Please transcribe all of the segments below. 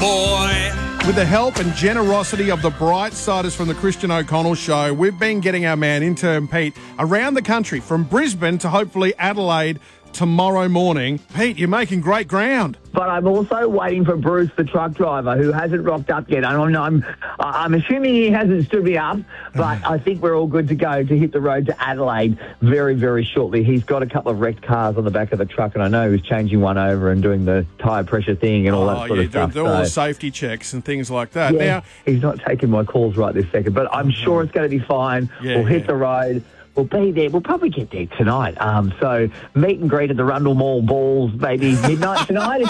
boy. With the help and generosity of the Brightsiders from the Christian O'Connell Show, we've been getting our man, intern Pete, around the country from Brisbane to hopefully Adelaide tomorrow morning. Pete, you're making great ground. But I'm also waiting for Bruce, the truck driver, who hasn't rocked up yet. I'm assuming he hasn't stood me up, but I think we're all good to go to hit the road to Adelaide very, very shortly. He's got a couple of wrecked cars on the back of the truck, and I know he's changing one over and doing the tyre pressure thing and all that sort of stuff. Do all the safety checks and things like that. Yeah, now, he's not taking my calls right this second, but I'm sure it's going to be fine. We'll hit the road. We'll be there. We'll probably get there tonight. So meet and greet at the Rundle Mall Balls, maybe midnight tonight.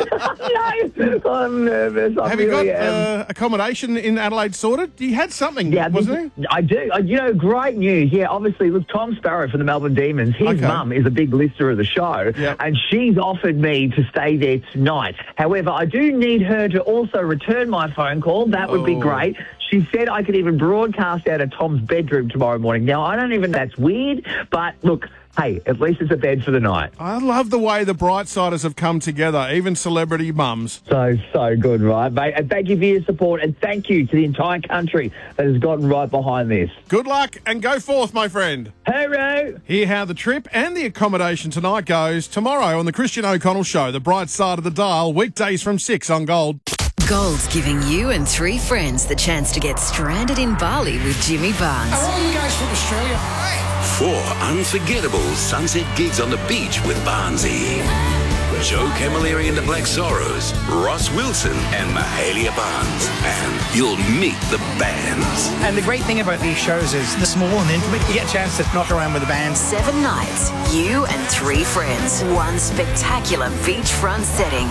No, I'm nervous. Have you got accommodation in Adelaide sorted? You had something, wasn't he? I do. Great news. Yeah, obviously, look, Tom Sparrow from the Melbourne Demons, his mum is a big listener of the show, and she's offered me to stay there tonight. However, I do need her to also return my phone call. That would be great. She said I could even broadcast out of Tom's bedroom tomorrow morning. Now, I don't even, that's weird, but look, hey, at least it's a bed for the night. I love the way the Brightsiders have come together, even celebrity mums. So good, right, mate? And thank you for your support, and thank you to the entire country that has gotten right behind this. Good luck, and go forth, my friend. Hooray! Hear how the trip and the accommodation tonight goes tomorrow on the Christian O'Connell Show, the bright side of the dial, weekdays from 6 on Gold. Gold's giving you and 3 friends the chance to get stranded in Bali with Jimmy Barnes. Are all you guys from Australia? 4 unforgettable sunset gigs on the beach with Barnsey. Joe Camilleri and the Black Sorrows, Ross Wilson and Mahalia Barnes. And you'll meet the bands. And the great thing about these shows is they're small and intimate. You get a chance to knock around with the bands. 7 nights, you and 3 friends. One spectacular beachfront setting.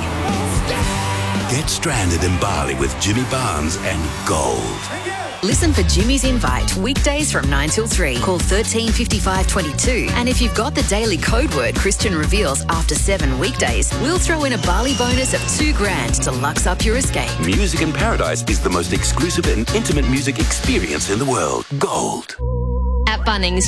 Get stranded in Bali with Jimmy Barnes and Gold. Listen for Jimmy's Invite, weekdays from 9 till 3. Call 13 55 22. And if you've got the daily code word Christian reveals after 7 weekdays, we'll throw in a Bali bonus of $2,000 to lux up your escape. Music in Paradise is the most exclusive and intimate music experience in the world. Gold. At Bunnings,